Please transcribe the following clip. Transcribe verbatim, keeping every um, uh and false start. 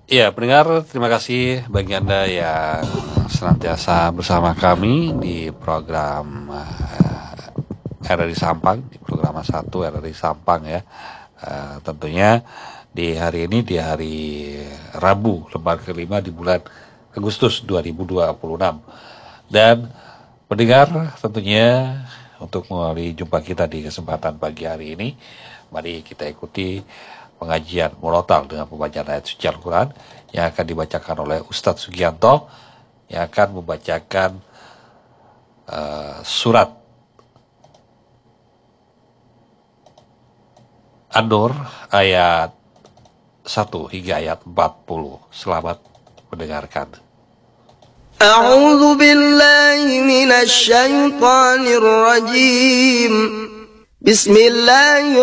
Iya, pendengar, terima kasih bagi Anda yang senantiasa bersama kami di program uh, R R I Sampang, di program satu R R I Sampang ya. Uh, tentunya di hari ini, di hari Rabu, lembar kelima di bulan Agustus dua ribu dua puluh enam. Dan pendengar, tentunya untuk mengawali jumpa kita di kesempatan pagi hari ini, mari kita ikuti pengajian murotal dengan pembacaan ayat suci Al-Quran yang akan dibacakan oleh Ustadz Sugianto, yang akan membacakan uh, surat An-Nur ayat satu hingga ayat empat puluh. Selamat mendengarkan. A'udzu billahi minasy syaithanir rajim. Bismillahirrahmanirrahim.